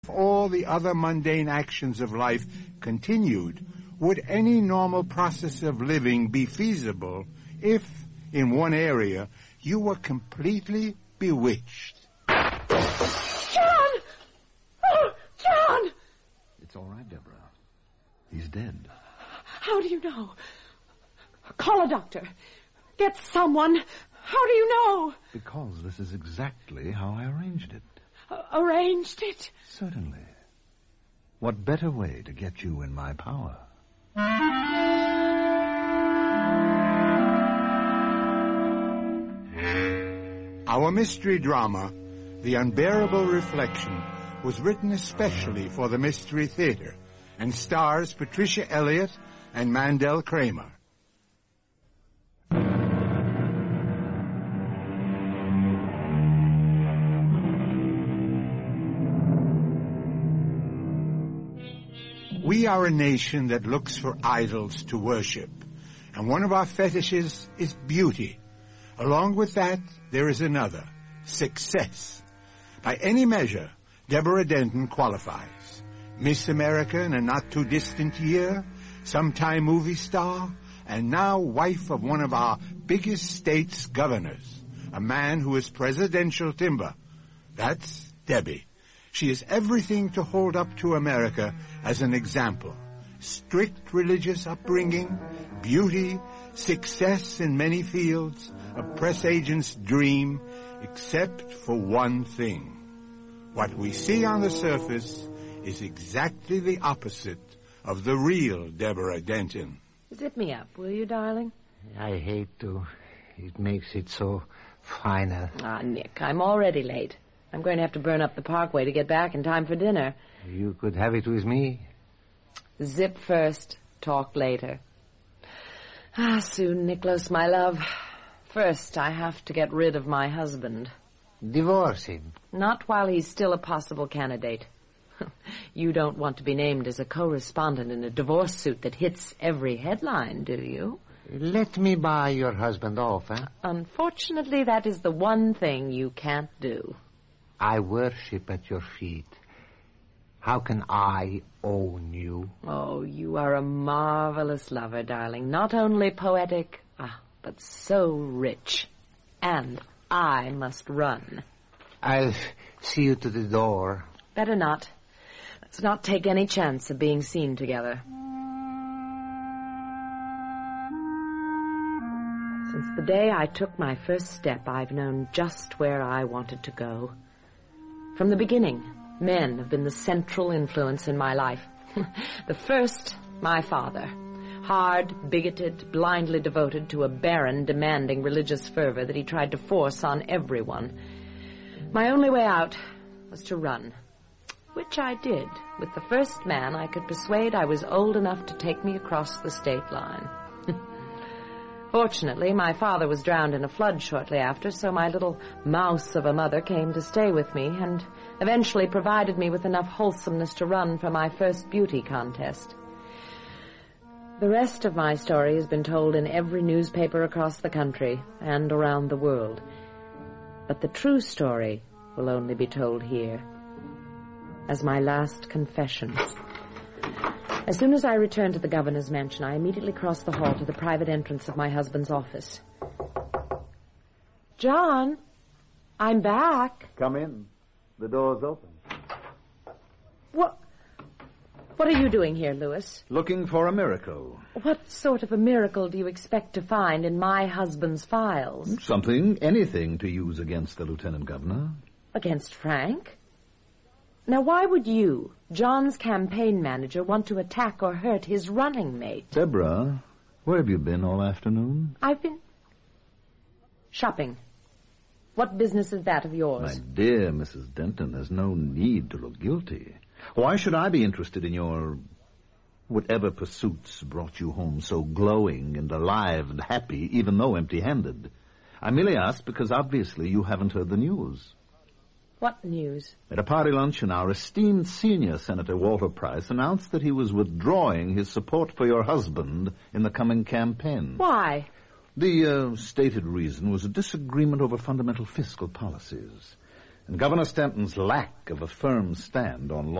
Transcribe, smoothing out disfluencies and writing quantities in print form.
If all the other mundane actions of life continued, would any normal process of living be feasible if, in one area, you were completely bewitched? John! Oh, John! It's all right, Deborah. He's dead. How do you know? Call a doctor. Get someone. How do you know? Because this is exactly how I arranged it. Arranged it? Certainly. What better way to get you in my power? Our mystery drama, The Unbearable Reflection, was written especially for the Mystery Theater and stars Patricia Elliott and Mandel Kramer. We are a nation that looks for idols to worship, and one of our fetishes is beauty. Along with that, there is another, success. By any measure, Deborah Denton qualifies. Miss America in a not-too-distant year, sometime movie star, and now wife of one of our biggest state's governors, a man who is presidential timber. That's Debbie. She is everything to hold up to America as an example. Strict religious upbringing, beauty, success in many fields, a press agent's dream, except for one thing. What we see on the surface is exactly the opposite of the real Deborah Denton. Zip me up, will you, darling? I hate to. It makes it so final. Ah, Nick, I'm already late. I'm going to have to burn up the parkway to get back in time for dinner. You could have it with me. Zip first, talk later. Ah, soon, Nicholas, my love. First, I have to get rid of my husband. Divorce him. Not while he's still a possible candidate. You don't want to be named as a co-respondent in a divorce suit that hits every headline, do you? Let me buy your husband off, eh? Unfortunately, that is the one thing you can't do. I worship at your feet. How can I own you? Oh, you are a marvelous lover, darling. Not only poetic, but so rich. And I must run. I'll see you to the door. Better not. Let's not take any chance of being seen together. Since the day I took my first step, I've known just where I wanted to go. From the beginning, men have been the central influence in my life. The first, my father. Hard, bigoted, blindly devoted to a barren, demanding religious fervor that he tried to force on everyone. My only way out was to run, which I did with the first man I could persuade I was old enough to take me across the state line. Fortunately, my father was drowned in a flood shortly after, so my little mouse of a mother came to stay with me and eventually provided me with enough wholesomeness to run for my first beauty contest. The rest of my story has been told in every newspaper across the country and around the world. But the true story will only be told here, as my last confession. As soon as I returned to the governor's mansion, I immediately crossed the hall to the private entrance of my husband's office. John, I'm back. Come in. The door's open. What are you doing here, Louis? Looking for a miracle. What sort of a miracle do you expect to find in my husband's files? Anything to use against the lieutenant governor. Against Frank? Now, why would you, John's campaign manager, want to attack or hurt his running mate? Deborah, where have you been all afternoon? I've been shopping. What business is that of yours? My dear Mrs. Denton, there's no need to look guilty. Why should I be interested in your whatever pursuits brought you home so glowing and alive and happy, even though empty-handed? I merely ask because obviously you haven't heard the news. What news? At a party luncheon, our esteemed senior Senator Walter Price announced that he was withdrawing his support for your husband in the coming campaign. Why? The stated reason was a disagreement over fundamental fiscal policies. And Governor Stanton's lack of a firm stand on